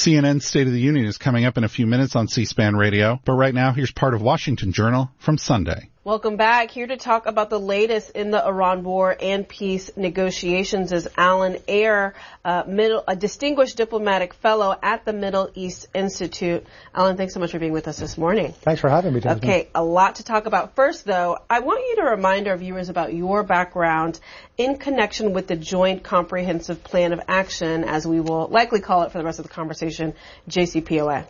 CNN's State of the Union is coming up in a few minutes on C-SPAN Radio, but right now here's part of Washington Journal from Sunday. Welcome back. Here to talk about the latest in the Iran war and peace negotiations is Alan Ayer, a distinguished diplomatic fellow at the Middle East Institute. Alan, thanks so much for being with us this morning. Thanks for having me, Jasmine. Okay, a lot to talk about. First, though, I want you to remind our viewers about your background in connection with the Joint Comprehensive Plan of Action, as we will likely call it for the rest of the conversation, JCPOA.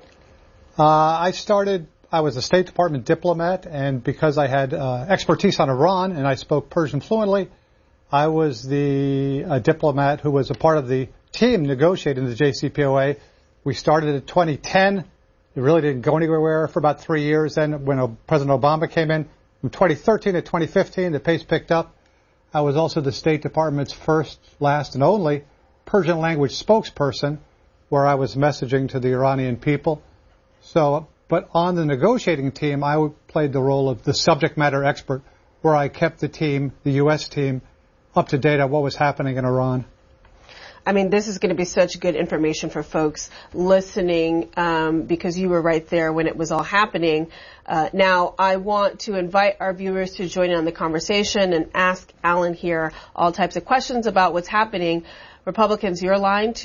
I was a State Department diplomat, and because I had expertise on Iran and I spoke Persian fluently, I was the diplomat who was a part of the team negotiating the JCPOA. We started in 2010. It really didn't go anywhere for about 3 years. Then when President Obama came in, from 2013 to 2015, the pace picked up. I was also the State Department's first, last, and only Persian language spokesperson, where I was messaging to the Iranian people. But on the negotiating team, I played the role of the subject matter expert, where I kept the team, the U.S. team, up to date on what was happening in Iran. I mean, this is going to be such good information for folks listening because you were right there when it was all happening. Now, I want to invite our viewers to join in on the conversation and ask Alan here all types of questions about what's happening. Republicans, your line,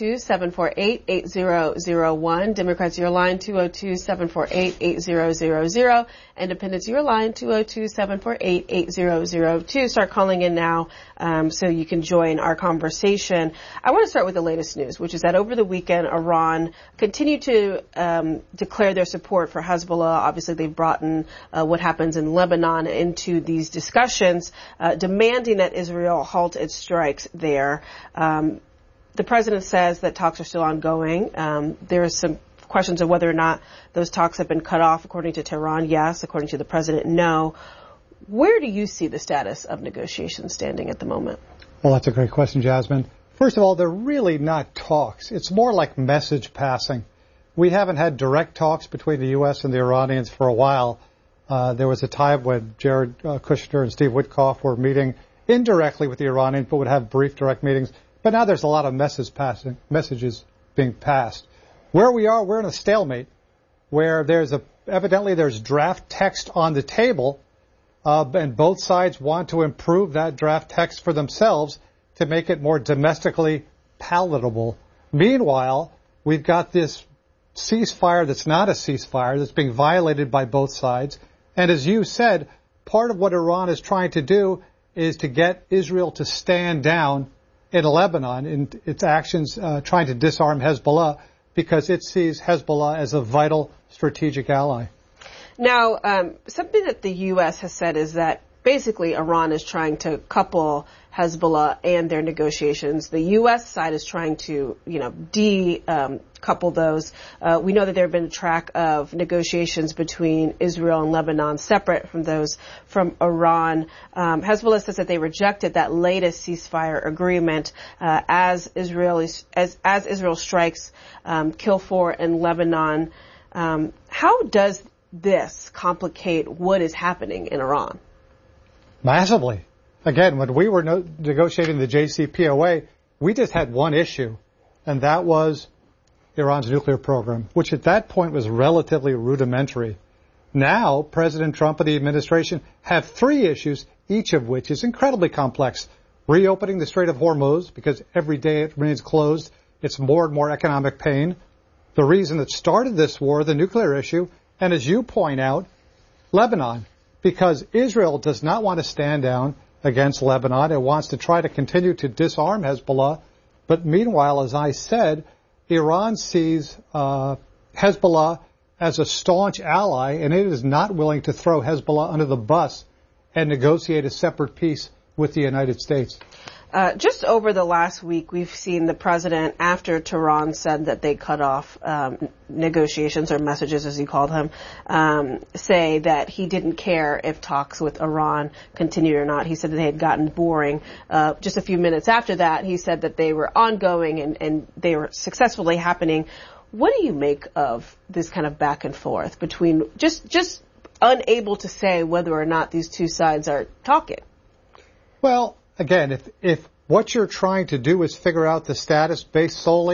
202-748-8001. Democrats, your line, 202-748-8000. Independents, your line, 202-748-8002. Start calling in now so you can join our conversation. I want to start with the latest news, which is that over the weekend, Iran continued to declare their support for Hezbollah. Obviously, they've brought in what happens in Lebanon into these discussions, demanding that Israel halt its strikes there. The president says that talks are still ongoing. There are some questions of whether or not those talks have been cut off. According to Tehran, yes. According to the president, no. Where do you see the status of negotiations standing at the moment? Well, that's a great question, Jasmine. First of all, they're really not talks. It's more like message passing. We haven't had direct talks between the U.S. and the Iranians for a while. There was a time when Jared Kushner and Steve Witkoff were meeting indirectly with the Iranians, but would have brief direct meetings. But now there's a lot of messages being passed. Where we are, we're in a stalemate where evidently there's draft text on the table, and both sides want to improve that draft text for themselves to make it more domestically palatable. Meanwhile, we've got this ceasefire that's not a ceasefire that's being violated by both sides. And as you said, part of what Iran is trying to do is to get Israel to stand down in Lebanon in its actions trying to disarm Hezbollah because it sees Hezbollah as a vital strategic ally. Now, something that the U.S. has said is that basically Iran is trying to couple Hezbollah and their negotiations. The U.S. side is trying to, decouple those. We know that there have been a track of negotiations between Israel and Lebanon separate from those from Iran. Hezbollah says that they rejected that latest ceasefire agreement as Israel strikes Kill 4 in Lebanon. How does this complicate what is happening in Iran? Massively. Again, when we were negotiating the JCPOA, we just had one issue, and that was Iran's nuclear program, which at that point was relatively rudimentary. Now, President Trump and the administration have three issues, each of which is incredibly complex. Reopening the Strait of Hormuz, because every day it remains closed, it's more and more economic pain. The reason that started this war, the nuclear issue, and as you point out, Lebanon, because Israel does not want to stand down against Lebanon. It wants to try to continue to disarm Hezbollah. But meanwhile, as I said, Iran sees Hezbollah as a staunch ally, and it is not willing to throw Hezbollah under the bus and negotiate a separate peace with the United States. Just over the last week, we've seen the president, after Tehran said that they cut off negotiations or messages, as he called them, say that he didn't care if talks with Iran continued or not. He said that they had gotten boring. Just a few minutes after that, he said that they were ongoing and they were successfully happening. What do you make of this kind of back and forth between just unable to say whether or not these two sides are talking? Well, again, if what you're trying to do is figure out the status based solely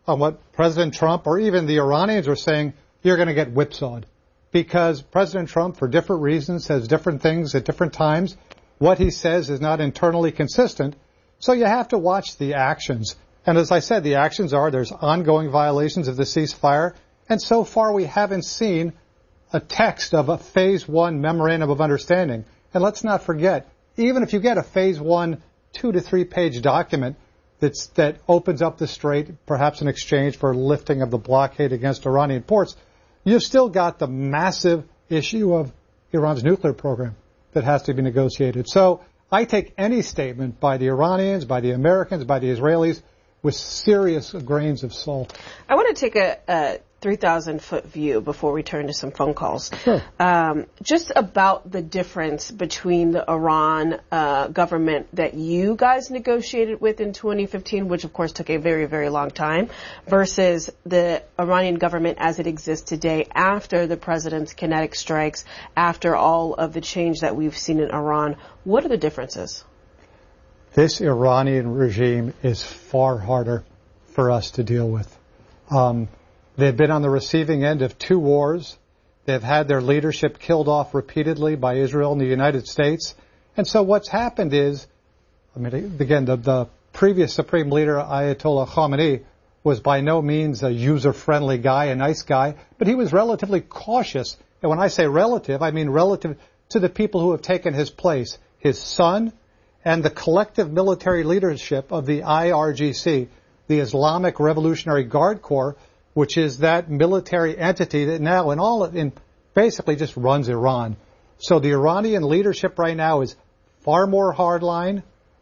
on what President Trump or even the Iranians are saying, you're going to get whipsawed. Because President Trump, for different reasons, says different things at different times. What he says is not internally consistent. So you have to watch the actions. And as I said, the actions are there's ongoing violations of the ceasefire. And so far we haven't seen a text of a Phase 1 memorandum of understanding. And let's not forget, even if you get a Phase 1 2 to 3 page document that opens up the strait, perhaps in exchange for lifting of the blockade against Iranian ports, you've still got the massive issue of Iran's nuclear program that has to be negotiated. So I take any statement by the Iranians, by the Americans, by the Israelis with serious grains of salt. I want to take a 3,000-foot view before we turn to some phone calls. Sure. Just about the difference between the Iran government that you guys negotiated with in 2015, which of course took a very, very long time, versus the Iranian government as it exists today after the president's kinetic strikes, after all of the change that we've seen in Iran. What are the differences? This Iranian regime is far harder for us to deal with. They've been on the receiving end of 2 wars. They've had their leadership killed off repeatedly by Israel and the United States. And so what's happened is, again, the previous supreme leader, Ayatollah Khamenei, was by no means a user-friendly guy, a nice guy, but he was relatively cautious. And when I say relative, I mean relative to the people who have taken his place, his son and the collective military leadership of the IRGC, the Islamic Revolutionary Guard Corps, which is that military entity that now basically just runs Iran. So the Iranian leadership right now is far more hardline,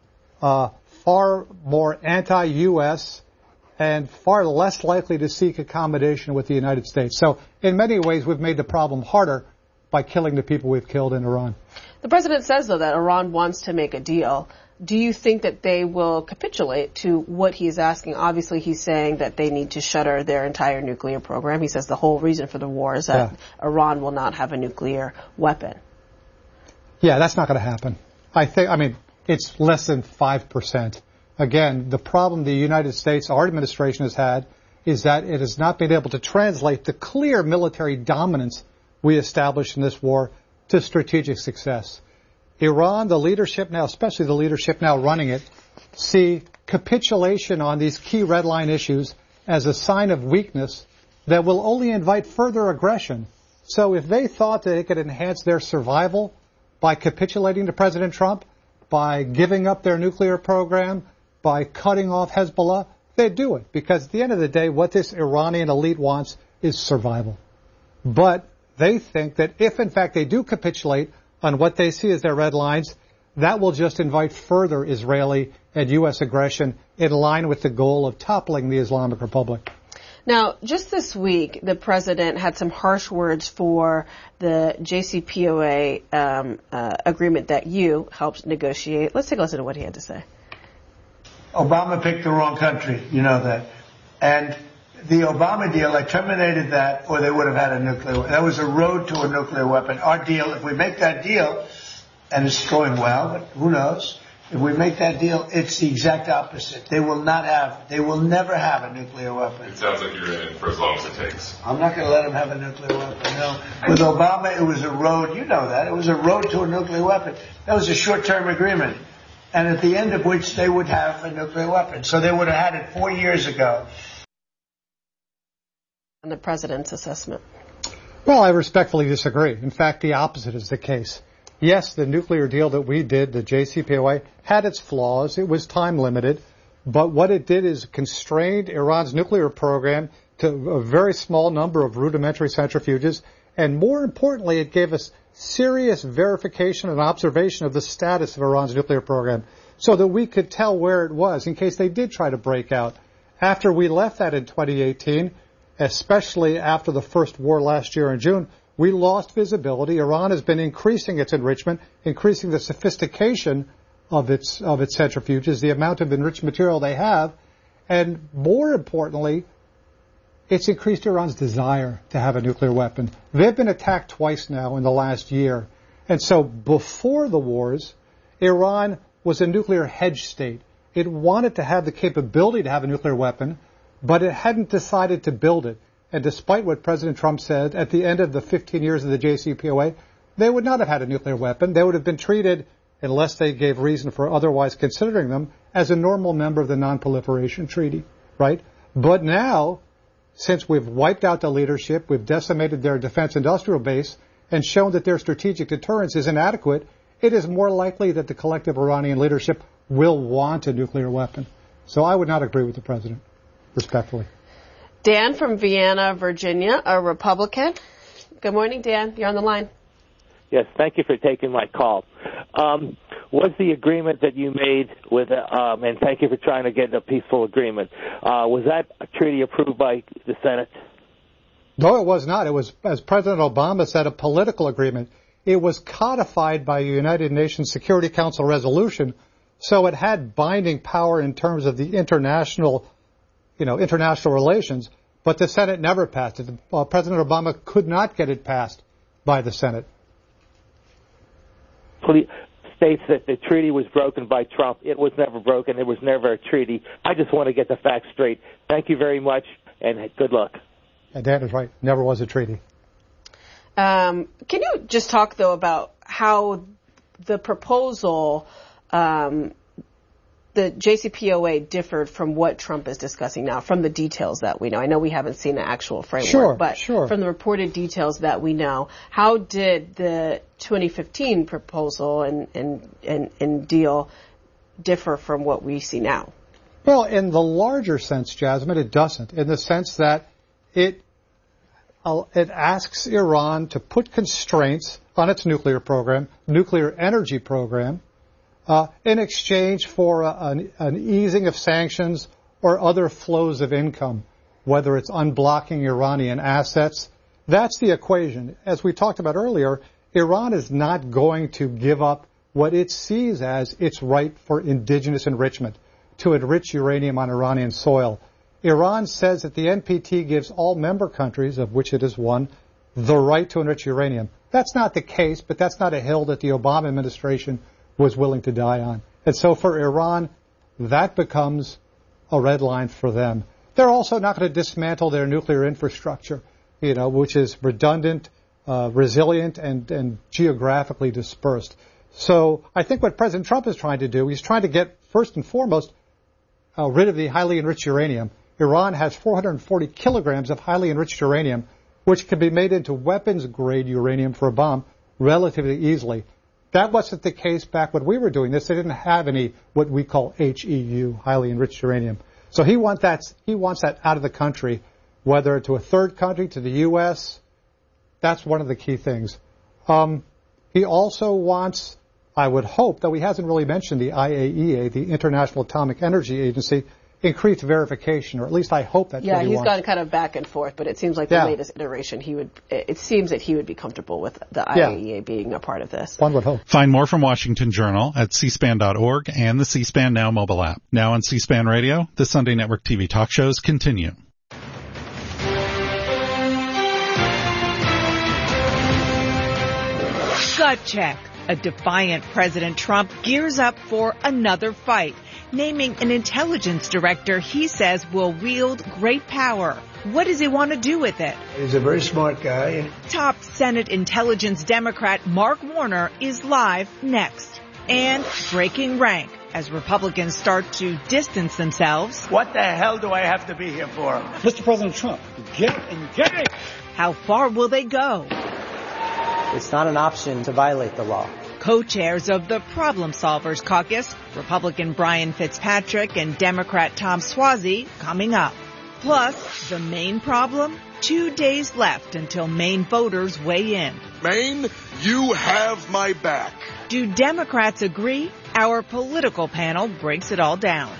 far more anti-U.S., and far less likely to seek accommodation with the United States. So in many ways, we've made the problem harder by killing the people we've killed in Iran. The president says, though, that Iran wants to make a deal. Do you think that they will capitulate to what he is asking? Obviously, he's saying that they need to shutter their entire nuclear program. He says the whole reason for the war is that Iran will not have a nuclear weapon. Yeah, that's not going to happen. It's less than 5%. Again, the problem the United States, our administration has had, is that it has not been able to translate the clear military dominance we established in this war to strategic success. Iran, the leadership now, especially the leadership now running it, see capitulation on these key red line issues as a sign of weakness that will only invite further aggression. So if they thought that they could enhance their survival by capitulating to President Trump, by giving up their nuclear program, by cutting off Hezbollah, they'd do it. Because at the end of the day, what this Iranian elite wants is survival. But they think that if, in fact, they do capitulate on what they see as their red lines, that will just invite further Israeli and U.S. aggression in line with the goal of toppling the Islamic Republic. Now, just this week, the president had some harsh words for the JCPOA agreement that you helped negotiate. Let's take a listen to what he had to say. Obama picked the wrong country, you know that. And the Obama deal, I terminated that, or they would have had a nuclear weapon. That was a road to a nuclear weapon. Our deal, if we make that deal, and it's going well, but who knows? If we make that deal, it's the exact opposite. They will never have a nuclear weapon. It sounds like you're in for as long as it takes. I'm not going to let them have a nuclear weapon, no. With Obama, it was a road, you know that, it was a road to a nuclear weapon. That was a short-term agreement. And at the end of which they would have a nuclear weapon. So they would have had it 4 years ago. And the president's assessment. Well, I respectfully disagree. In fact, the opposite is the case. Yes, the nuclear deal that we did, the JCPOA, had its flaws. It was time limited. But what it did is constrained Iran's nuclear program to a very small number of rudimentary centrifuges. And more importantly, it gave us serious verification and observation of the status of Iran's nuclear program so that we could tell where it was in case they did try to break out. After we left that in 2018, especially after the first war last year in June, we lost visibility. Iran has been increasing its enrichment, increasing the sophistication of its centrifuges, the amount of enriched material they have, and more importantly, it's increased Iran's desire to have a nuclear weapon. They've been attacked twice now in the last year. And so before the wars, Iran was a nuclear hedge state. It wanted to have the capability to have a nuclear weapon, but it hadn't decided to build it. And despite what President Trump said, at the end of the 15 years of the JCPOA, they would not have had a nuclear weapon. They would have been treated, unless they gave reason for otherwise considering them, as a normal member of the Non-Proliferation Treaty, right? But now, since we've wiped out the leadership, we've decimated their defense industrial base, and shown that their strategic deterrence is inadequate, it is more likely that the collective Iranian leadership will want a nuclear weapon. So I would not agree with the president, respectfully. Dan from Vienna, Virginia, a Republican. Good morning, Dan. You're on the line. Yes, thank you for taking my call. Was the agreement that you made with, and thank you for trying to get a peaceful agreement, was that a treaty approved by the Senate? No, it was not. It was, as President Obama said, a political agreement. It was codified by a United Nations Security Council resolution, so it had binding power in terms of the international relations, but the Senate never passed it. President Obama could not get it passed by the Senate. States that the treaty was broken by Trump. It was never broken. It was never a treaty. I just want to get the facts straight. Thank you very much, and good luck. And Dan is right. Never was a treaty. Can you just talk, though, about how the proposal, the JCPOA, differed from what Trump is discussing now, from the details that we know? I know we haven't seen the actual framework, but from the reported details that we know, how did the 2015 proposal and deal differ from what we see now? Well, in the larger sense, Jasmine, it doesn't, in the sense that it asks Iran to put constraints on its nuclear program, nuclear energy program, in exchange for an easing of sanctions or other flows of income, whether it's unblocking Iranian assets. That's the equation. As we talked about earlier, Iran is not going to give up what it sees as its right for indigenous enrichment, to enrich uranium on Iranian soil. Iran says that the NPT gives all member countries, of which it is one, the right to enrich uranium. That's not the case, but that's not a hill that the Obama administration was willing to die on. And so for Iran, that becomes a red line for them. They're also not going to dismantle their nuclear infrastructure, which is redundant, resilient, and geographically dispersed. So I think what President Trump is trying to do, he's trying to get, first and foremost, rid of the highly enriched uranium. Iran has 440 kilograms of highly enriched uranium, which can be made into weapons-grade uranium for a bomb relatively easily. That wasn't the case back when we were doing this. They didn't have any what we call HEU, highly enriched uranium. So he wants that out of the country, whether to a third country, to the U.S. That's one of the key things. He also wants, I would hope, though he hasn't really mentioned the IAEA, the International Atomic Energy Agency, increased verification, or at least I hope that's what he wants. Yeah, he's gone kind of back and forth, but it seems like the latest iteration, it seems that he would be comfortable with the IAEA being a part of this. One would hope. Find more from Washington Journal at cspan.org and the C-SPAN Now mobile app. Now on C-SPAN Radio, the Sunday Network TV talk shows continue. Gut check. A defiant President Trump gears up for another fight, naming an intelligence director he says will wield great power. What does he want to do with it? He's a very smart guy. Top Senate Intelligence Democrat Mark Warner is live next. And breaking rank as Republicans start to distance themselves. What the hell do I have to be here for? Mr. President Trump, get engaged! How far will they go? It's not an option to violate the law. Co-chairs of the Problem Solvers Caucus, Republican Brian Fitzpatrick and Democrat Tom Suozzi, coming up. Plus, the Maine problem? 2 days left until Maine voters weigh in. Maine, you have my back. Do Democrats agree? Our political panel breaks it all down.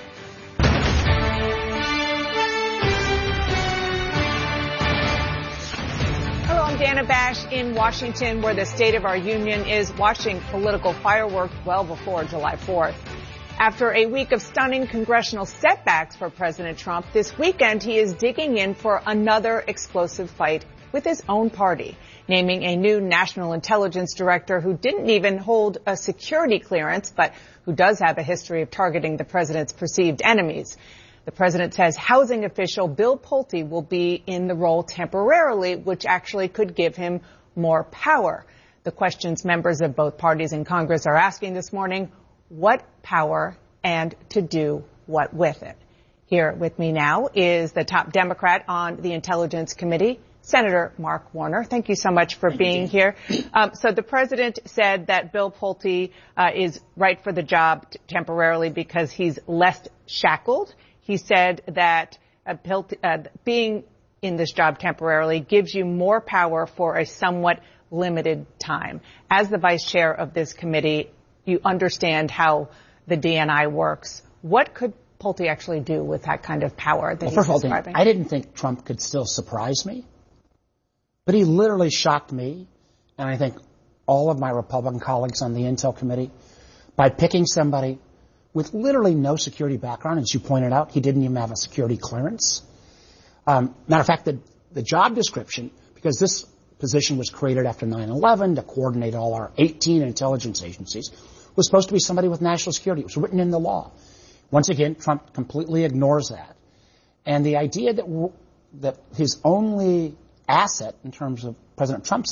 Hello, I'm Dana Bash in Washington, where the State of our Union is watching political fireworks well before July 4th. After a week of stunning congressional setbacks for President Trump, this weekend he is digging in for another explosive fight with his own party, naming a new national intelligence director who didn't even hold a security clearance, but who does have a history of targeting the president's perceived enemies. The president says housing official Bill Pulte will be in the role temporarily, which actually could give him more power. The questions members of both parties in Congress are asking this morning: what power and to do what with it? Here with me now is the top Democrat on the Intelligence Committee, Senator Mark Warner. Thank you so much for being here. So the president said that Bill Pulte is right for the job temporarily because he's less shackled. He said that being in this job temporarily gives you more power for a somewhat limited time. As the vice chair of this committee, you understand how the DNI works. What could Pulte actually do with that kind of power that he's describing? I didn't think Trump could still surprise me, but he literally shocked me, and I think all of my Republican colleagues on the Intel Committee, by picking somebody with literally no security background. As you pointed out, he didn't even have a security clearance. Matter of fact, the job description, because this position was created after 9/11 to coordinate all our 18 intelligence agencies, was supposed to be somebody with national security. It was written in the law. Once again, Trump completely ignores that. And the idea that his only asset in terms of President Trump's